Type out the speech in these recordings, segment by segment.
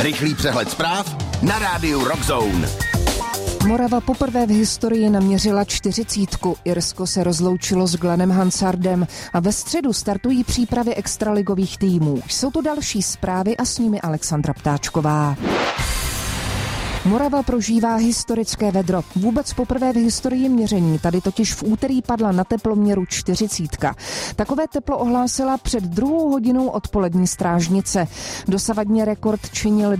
Rychlý přehled zpráv na rádiu Rock Zone. Morava poprvé v historii naměřila 40. Irsko se rozloučilo s Glennem Hansardem a ve středu startují přípravy extraligových týmů. Jsou to další zprávy a s nimi Alexandra Ptáčková. Morava prožívá historické vedro. Vůbec poprvé v historii měření. Tady totiž v úterý padla na teploměru 40. Takové teplo ohlásila před 2 hodinou odpolední strážnice. Dosavadně rekord činil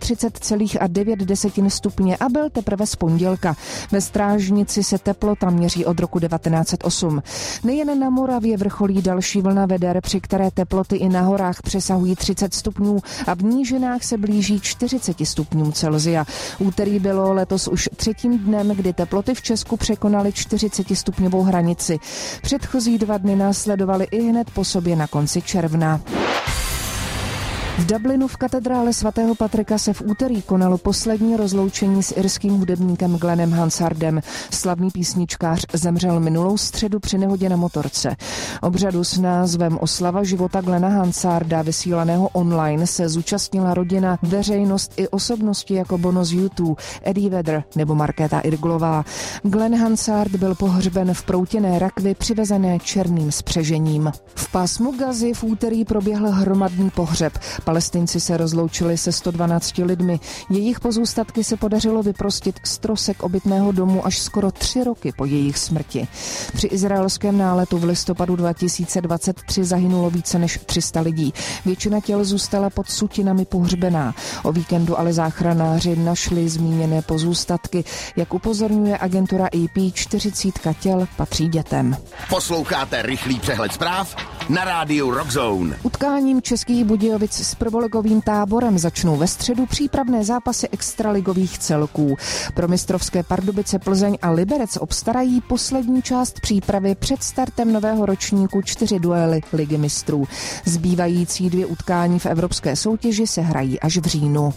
39,9 stupně a byl teprve z pondělka. Ve strážnici se teplota měří od roku 1908. Nejen na Moravě vrcholí další vlna veder, při které teploty i na horách přesahují 30 stupňů a v nížinách se blíží 40 stupňům Celsia. Úterý bylo letos už 3. dnem, kdy teploty v Česku překonaly 40stupňovou hranici. Předchozí 2 dny následovaly i hned po sobě na konci června. V Dublinu v katedrále svatého Patrika se v úterý konalo poslední rozloučení s irským hudebníkem Glennem Hansardem. Slavný písničkář zemřel minulou středu při nehodě na motorce. Obřadu s názvem Oslava života Glena Hansarda, vysílaného online, se zúčastnila rodina, veřejnost i osobnosti jako Bono z U2, Eddie Vedder nebo Markéta Irglová. Glenn Hansard byl pohřben v proutěné rakvi přivezené černým spřežením. V pásmu Gazy v úterý proběhl hromadný pohřeb. Palestinci se rozloučili se 112 lidmi. Jejich pozůstatky se podařilo vyprostit z trosek obytného domu až skoro 3 roky po jejich smrti. Při izraelském náletu v listopadu 2023 zahynulo více než 300 lidí. Většina těl zůstala pod sutinami pohřbená. O víkendu ale záchranáři našli zmíněné pozůstatky. Jak upozorňuje agentura AP, 40 těl patří dětem. Posloucháte rychlý přehled zpráv na rádiu Rock Zone. Utkáním Českých Budějovic s prvoligovým Táborem začnou ve středu přípravné zápasy extraligových celků. Pro mistrovské Pardubice, Plzeň a Liberec obstarají poslední část přípravy před startem nového ročníku 4 duely Ligy mistrů. Zbývající 2 utkání v evropské soutěži se hrají až v říjnu.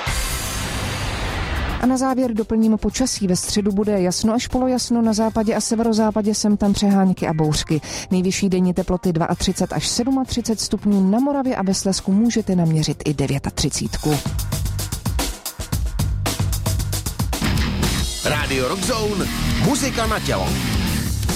A na závěr doplníme počasí. Ve středu bude jasno až polojasno, na západě a severozápadě sem tam přehánky a bouřky. Nejvyšší denní teploty 32 až 37 stupňů, na Moravě a ve Slezsku můžete naměřit i 39. Radio Rock Zone, muzika na tělo.